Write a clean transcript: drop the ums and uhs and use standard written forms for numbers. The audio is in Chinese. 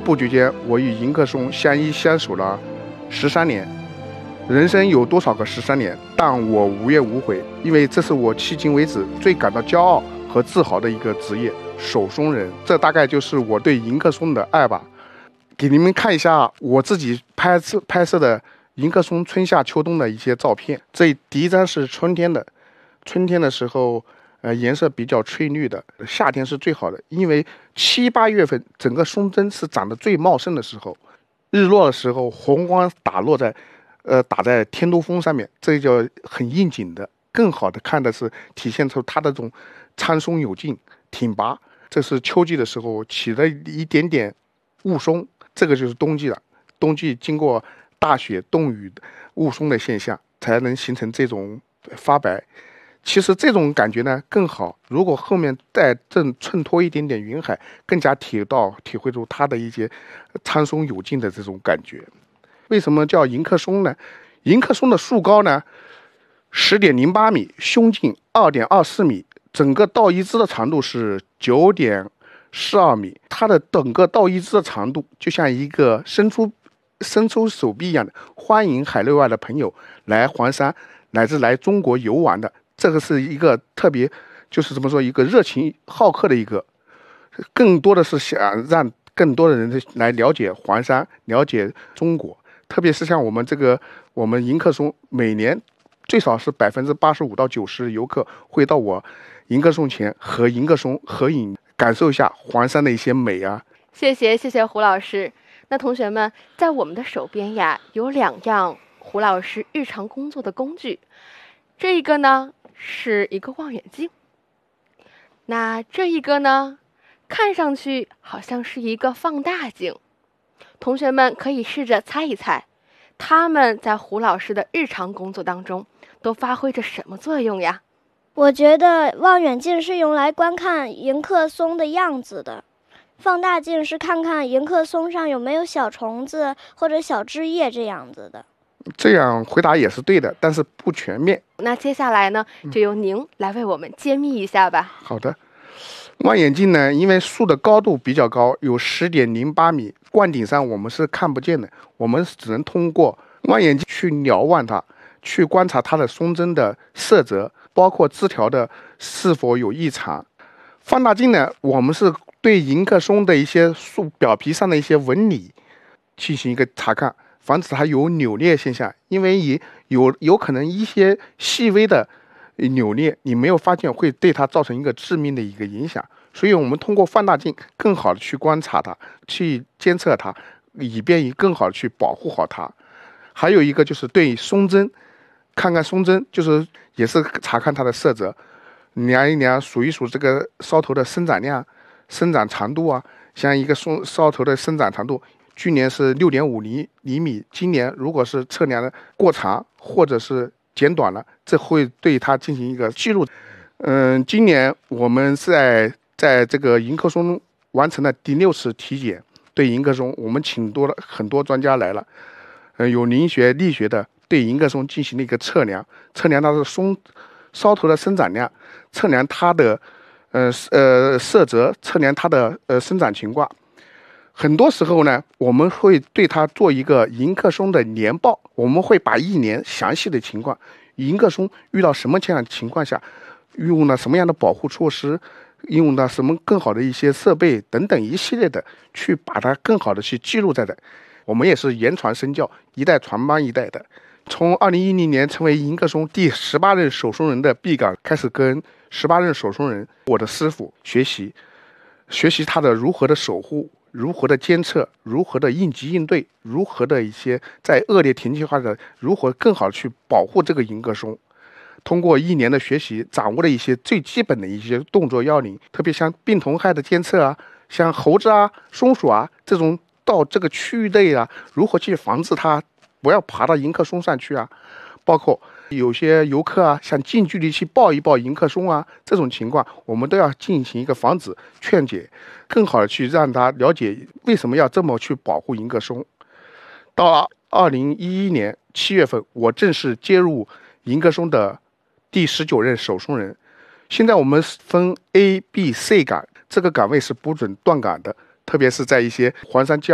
不觉间，我与迎客松相依相守了13年。人生有多少个13年？但我无怨无悔，因为这是我迄今为止最感到骄傲和自豪的一个职业——手松人。这大概就是我对迎客松的爱吧。给你们看一下我自己拍摄的迎客松春夏秋冬的一些照片。这第一张是春天的，春天的时候，颜色比较翠绿的。夏天是最好的，因为7、8月份整个松针是长得最茂盛的时候。日落的时候，红光打在天都峰上面，这叫很应景的。更好的看的是体现出它的这种苍松有劲、挺拔。这是秋季的时候起了一点点雾凇，这个就是冬季了。冬季经过大雪、冻雨、雾凇的现象，才能形成这种发白。其实这种感觉呢更好，如果后面再衬托一点点云海，更加体会出它的一些苍松有劲的这种感觉。为什么叫迎客松呢？迎客松的树高呢10.08米，胸径2.24米，整个倒一枝的长度是9.42米。它的整个倒一枝的长度就像一个伸出手臂一样的，欢迎海内外的朋友来黄山乃至来中国游玩的。这个是一个特别，就是怎么说，一个热情好客的一个，更多的是想让更多的人来了解黄山，了解中国。特别是像我们迎客松，每年最少是85%到90%的游客会到我迎客松前和迎客松合影，感受一下黄山的一些美啊。 谢谢胡老师。那同学们，在我们的手边呀，有2样胡老师日常工作的工具。这一个呢是一个望远镜，那这一个呢看上去好像是一个放大镜。同学们可以试着猜一猜，他们在胡老师的日常工作当中都发挥着什么作用呀？ 我觉得望远镜是用来观看迎客松的样子的，放大镜是看看迎客松上有没有小虫子或者小枝叶这样子的。 这样回答也是对的，但是不全面。 那接下来呢，就由您来为我们揭秘一下吧。 好的。望远镜呢，因为树的高度比较高，有10.08米，冠顶上我们是看不见的，我们只能通过望远镜去瞭望它，去观察它的松针的色泽，包括枝条的是否有异常。放大镜呢，我们是对迎客松的一些树表皮上的一些纹理进行一个查看，防止它有扭裂现象。因为有可能一些细微的扭裂你没有发现，会对它造成一个致命的一个影响。所以我们通过放大镜更好的去观察它，去监测它，以便于更好的去保护好它。还有一个就是对松针，看看松针，就是也是查看它的色泽，量一量，数一数这个梢头的生长量、生长长度啊。像一个梢头的生长长度，去年是6.5厘米，今年如果是测量的过长或者是减短了，这会对它进行一个记录。今年我们在这个迎客松完成了第6次体检，对迎客松我们请多了很多专家来了，有灵学、力学的，对迎客松进行了一个测量它的梢头的生长量，测量它的色泽，测量它的生长情况。很多时候呢，我们会对它做一个迎客松的年报，我们会把1年详细的情况，迎客松遇到什么这样的情况下，用了什么样的保护措施，用了什么更好的一些设备等等一系列的，去把它更好的去记录在这。我们也是言传身教，一代传帮一代的。从2010年成为迎客松第18任手松人的毕岗开始，跟18任手松人我的师傅学习他的如何的守护，如何的监测，如何的应急应对，如何的一些在恶劣天气下的如何更好去保护这个迎客松。通过1年的学习，掌握了一些最基本的一些动作要领，特别像病虫害的监测啊，像猴子啊、松鼠啊这种到这个区域内啊，如何去防止它不要爬到迎客松上去啊，包括有些游客啊，想近距离去抱一抱迎客松啊，这种情况我们都要进行一个防止劝解，更好的去让他了解为什么要这么去保护迎客松。到2011年7月份，我正式接入迎客松的第19任手松人。现在我们分 A、B、C 岗，这个岗位是不准断岗的，特别是在一些黄山